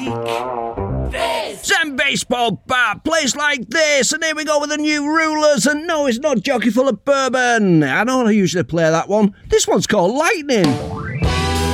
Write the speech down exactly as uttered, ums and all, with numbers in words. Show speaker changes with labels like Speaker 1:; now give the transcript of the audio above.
Speaker 1: Zen Baseball Bat plays like this, and here we go with the new rulers, and no, it's not Jockey Full of Bourbon. I don't usually play that one. This one's called Lightning.